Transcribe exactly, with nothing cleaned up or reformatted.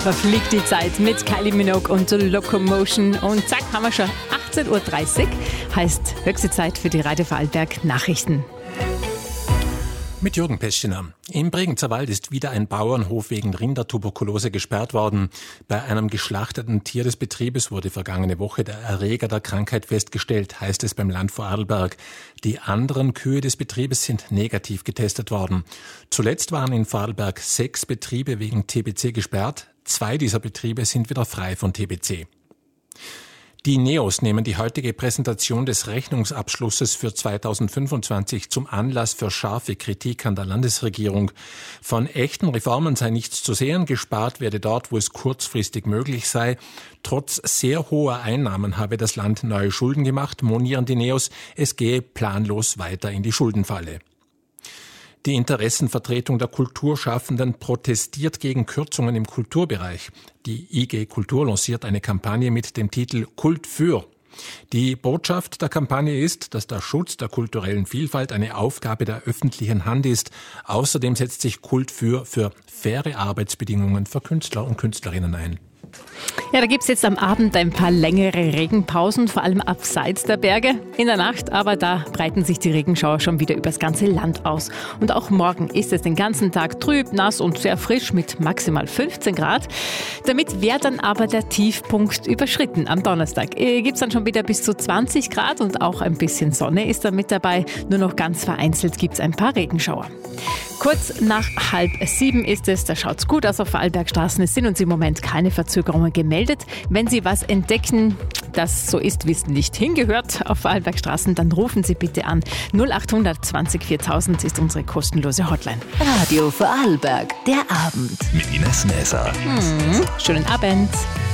verfliegt die Zeit mit Kylie Minogue und Locomotion. Und zack, haben wir schon achtzehn Uhr dreißig. Heißt höchste Zeit für die Radio Vorarlberg Nachrichten. Mit Jürgen Peschiner. Im Bregenzer Wald ist wieder ein Bauernhof wegen Rindertuberkulose gesperrt worden. Bei einem geschlachteten Tier des Betriebes wurde vergangene Woche der Erreger der Krankheit festgestellt, heißt es beim Land Vorarlberg. Die anderen Kühe des Betriebes sind negativ getestet worden. Zuletzt waren in Vorarlberg sechs Betriebe wegen T B C gesperrt. Zwei dieser Betriebe sind wieder frei von T B C. Die Neos nehmen die heutige Präsentation des Rechnungsabschlusses für zweitausendfünfundzwanzig zum Anlass für scharfe Kritik an der Landesregierung. Von echten Reformen sei nichts zu sehen, gespart werde dort, wo es kurzfristig möglich sei. Trotz sehr hoher Einnahmen habe das Land neue Schulden gemacht, monieren die Neos, es gehe planlos weiter in die Schuldenfalle. Die Interessenvertretung der Kulturschaffenden protestiert gegen Kürzungen im Kulturbereich. Die I G Kultur lanciert eine Kampagne mit dem Titel Kult für. Die Botschaft der Kampagne ist, dass der Schutz der kulturellen Vielfalt eine Aufgabe der öffentlichen Hand ist. Außerdem setzt sich Kult für für faire Arbeitsbedingungen für Künstler und Künstlerinnen ein. Ja, da gibt's jetzt am Abend ein paar längere Regenpausen, vor allem abseits der Berge. In der Nacht aber, da breiten sich die Regenschauer schon wieder übers ganze Land aus. Und auch morgen ist es den ganzen Tag trüb, nass und sehr frisch mit maximal fünfzehn Grad. Damit wäre dann aber der Tiefpunkt überschritten. Am Donnerstag äh, gibt's dann schon wieder bis zu zwanzig Grad und auch ein bisschen Sonne ist da mit dabei. Nur noch ganz vereinzelt gibt's ein paar Regenschauer. Kurz nach halb sieben ist es, da schaut's gut aus auf Vorarlbergstraßen. Es sind uns im Moment keine Verzögerungen gemeldet. Wenn Sie was entdecken, das so ist, wie es nicht hingehört auf Vorarlbergstraßen, dann rufen Sie bitte an. null acht zwanzig viertausend ist unsere kostenlose Hotline. Radio Vorarlberg, der Abend. Mit Ines Näser. Mhm. Schönen Abend.